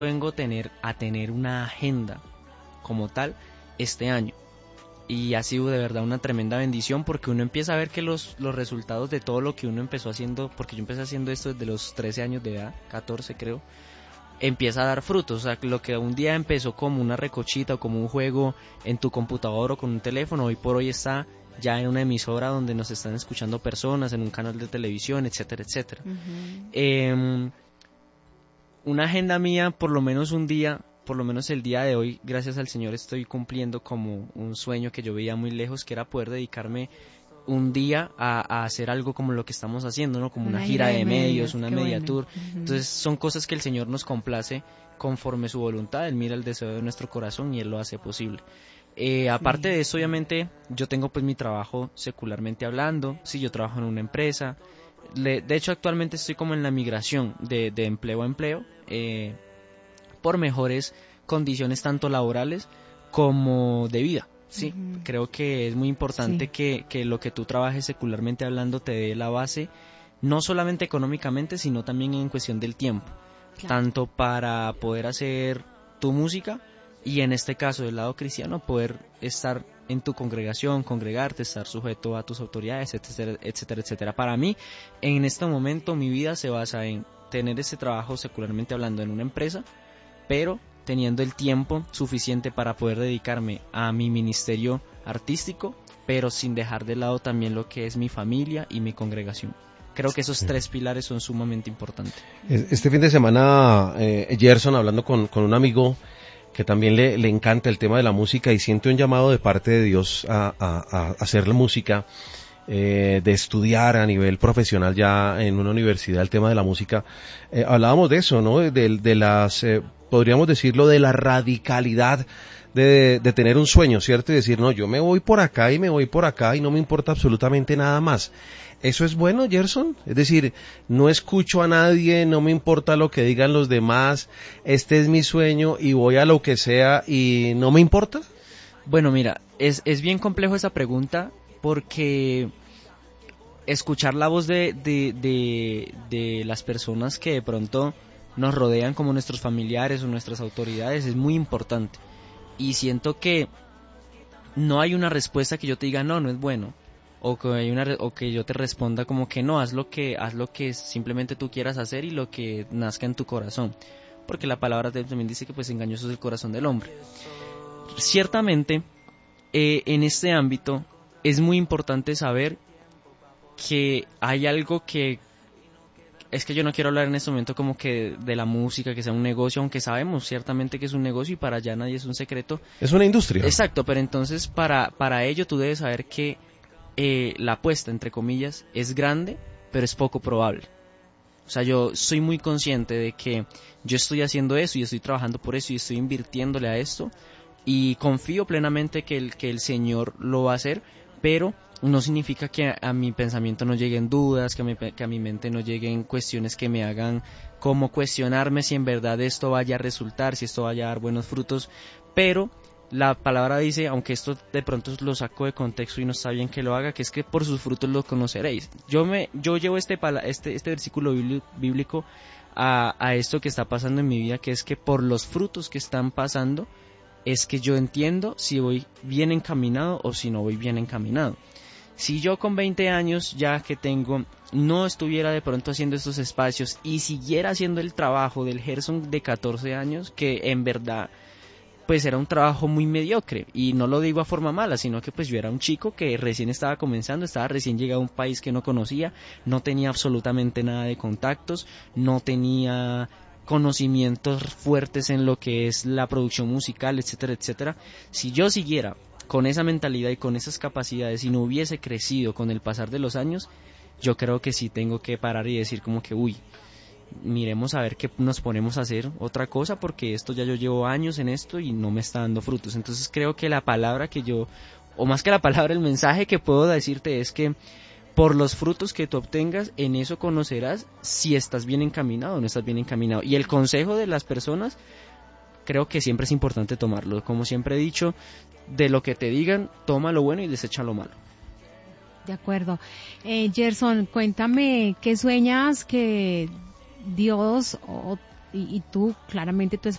vengo a tener una agenda como tal este año. Y ha sido de verdad una tremenda bendición, porque uno empieza a ver que los resultados de todo lo que uno empezó haciendo, porque yo empecé haciendo esto desde los 13 años de edad, 14 creo, empieza a dar frutos. O sea, lo que un día empezó como una recochita o como un juego en tu computador o con un teléfono, hoy por hoy está ya en una emisora donde nos están escuchando personas, en un canal de televisión, etcétera, etcétera. Una agenda mía, por lo menos un día, por lo menos el día de hoy, gracias al Señor, estoy cumpliendo como un sueño que yo veía muy lejos, que era poder dedicarme un día a hacer algo como lo que estamos haciendo, ¿no? Como una gira de medios, una media tour. Entonces son cosas que el Señor nos complace conforme su voluntad. Él mira el deseo de nuestro corazón y Él lo hace posible. Aparte de eso, obviamente, yo tengo pues mi trabajo secularmente hablando. Sí, yo trabajo en una empresa. De hecho, actualmente estoy como en la migración de empleo a empleo, por mejores condiciones tanto laborales como de vida. Sí, creo que es muy importante que lo que tú trabajes secularmente hablando te dé la base, no solamente económicamente, sino también en cuestión del tiempo, tanto para poder hacer tu música y en este caso del lado cristiano poder estar en tu congregación, congregarte, estar sujeto a tus autoridades, etcétera, etcétera, etcétera. Para mí, en este momento, mi vida se basa en tener ese trabajo secularmente hablando en una empresa, pero teniendo el tiempo suficiente para poder dedicarme a mi ministerio artístico, pero sin dejar de lado también lo que es mi familia y mi congregación. Creo que esos tres pilares son sumamente importantes. Este fin de semana, Gerson, hablando con un amigo que también le encanta el tema de la música y siente un llamado de parte de Dios a hacer la música, de estudiar a nivel profesional ya en una universidad el tema de la música. Hablábamos de eso, ¿no? De las, podríamos decirlo, de la radicalidad de tener un sueño, ¿cierto? Y decir, no, yo me voy por acá y me voy por acá y no me importa absolutamente nada más. ¿Eso es bueno, Gerson? Es decir, no escucho a nadie, no me importa lo que digan los demás, este es mi sueño y voy a lo que sea y no me importa. Bueno, mira, es bien complejo esa pregunta, porque escuchar la voz de las personas que de pronto nos rodean, como nuestros familiares o nuestras autoridades, es muy importante. Y siento que no hay una respuesta que yo te diga, no, no es bueno. O que yo te responda como que no, haz lo que simplemente tú quieras hacer y lo que nazca en tu corazón. Porque la palabra también dice que pues engañoso es el corazón del hombre. Ciertamente, en este ámbito es muy importante saber que hay algo que... Es que yo no quiero hablar en este momento como que de la música, que sea un negocio, aunque sabemos ciertamente que es un negocio y para allá nadie es un secreto. Es una industria. Exacto, pero entonces para ello tú debes saber que la apuesta, entre comillas, es grande, pero es poco probable. O sea, yo soy muy consciente de que yo estoy haciendo eso y estoy trabajando por eso y estoy invirtiéndole a esto y confío plenamente que el Señor lo va a hacer, pero no significa que a mi pensamiento no lleguen dudas, que a mi mente no lleguen cuestiones que me hagan como cuestionarme si en verdad esto vaya a resultar, si esto vaya a dar buenos frutos, pero la palabra dice, aunque esto de pronto lo saco de contexto y no está bien que lo haga, que es que por sus frutos los conoceréis. Yo llevo este versículo bíblico a esto que está pasando en mi vida, que es que por los frutos que están pasando es que yo entiendo si voy bien encaminado o si no voy bien encaminado. Si yo con 20 años ya que tengo no estuviera de pronto haciendo estos espacios y siguiera haciendo el trabajo del Gerson de 14 años, que en verdad pues era un trabajo muy mediocre, y no lo digo a forma mala, sino que pues yo era un chico que recién estaba comenzando, estaba recién llegado a un país que no conocía, no tenía absolutamente nada de contactos, no tenía conocimientos fuertes en lo que es la producción musical, etcétera, etcétera. Si yo siguiera con esa mentalidad y con esas capacidades y no hubiese crecido con el pasar de los años, yo creo que sí tengo que parar y decir como que miremos a ver qué nos ponemos a hacer otra cosa, porque esto ya yo llevo años en esto y no me está dando frutos. Entonces creo que la palabra o más que la palabra, el mensaje que puedo decirte es que por los frutos que tú obtengas, en eso conocerás si estás bien encaminado o no estás bien encaminado. Y el consejo de las personas, creo que siempre es importante tomarlo. Como siempre he dicho, de lo que te digan, toma lo bueno y desecha lo malo. De acuerdo. Gerson, cuéntame, ¿qué sueñas que Dios y tú, claramente tu